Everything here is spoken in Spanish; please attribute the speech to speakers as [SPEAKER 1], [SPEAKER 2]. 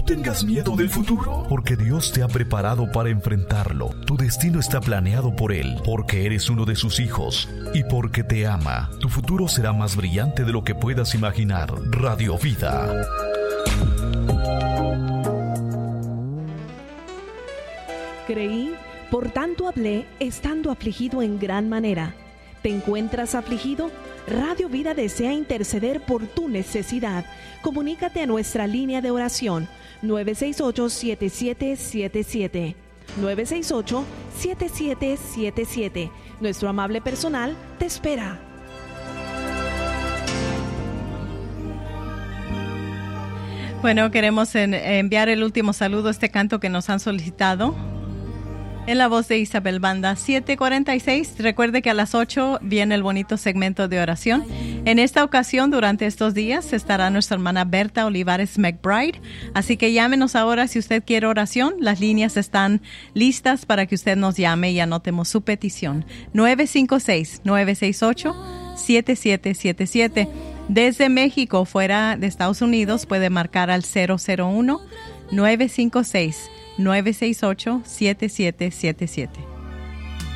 [SPEAKER 1] No tengas miedo del futuro, porque Dios te ha preparado para enfrentarlo. Tu destino está planeado por Él, porque eres uno de sus hijos y porque te ama. Tu futuro será más brillante de lo que puedas imaginar. Radio Vida.
[SPEAKER 2] Creí, por tanto hablé, estando afligido en gran manera. ¿Te encuentras afligido? Radio Vida desea interceder por tu necesidad. Comunícate a nuestra línea de oración 968-7777. 968-7777. Nuestro amable personal te espera.
[SPEAKER 3] Bueno, queremos enviar el último saludo, este canto que nos han solicitado. En la voz de Isabel Banda, 7:46. Recuerde que a las 8 viene el bonito segmento de oración. En esta ocasión, durante estos días, estará nuestra hermana Berta Olivares McBride. Así que llámenos ahora si usted quiere oración. Las líneas están listas para que usted nos llame y anotemos su petición. 956-968-7777. Desde México, fuera de Estados Unidos, puede marcar al 001-956-968-7777.